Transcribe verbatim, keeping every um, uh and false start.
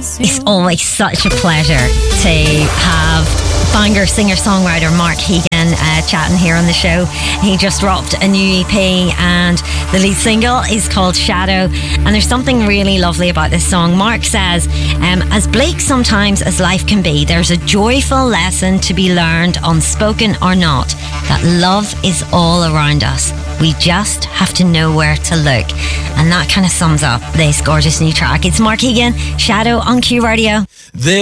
It's always such a pleasure to have banger singer-songwriter Mark Hegan uh, chatting here on the show. He just dropped a new E P and the lead single is called Shadow, and there's something really lovely about this song. Mark says, um, as bleak sometimes as life can be, there's a joyful lesson to be learned, unspoken or not, that love is all around us. We just have to know where to look. And that kind of sums up this gorgeous new track. It's Mark Hegan, Shadow on Q Radio. There